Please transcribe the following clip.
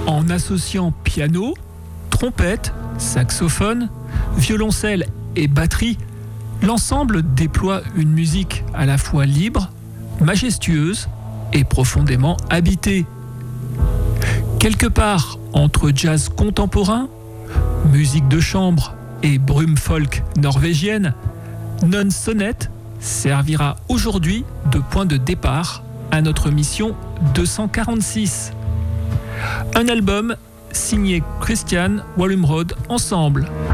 En associant piano, trompette, saxophone, violoncelle et batterie, l'ensemble déploie une musique à la fois libre, majestueuse et profondément habitée. Quelque part entre jazz contemporain, musique de chambre et brume folk norvégienne, Non Sonnet servira aujourd'hui de point de départ à notre mission 246. Un album signé Christian Wallumrød Ensemble.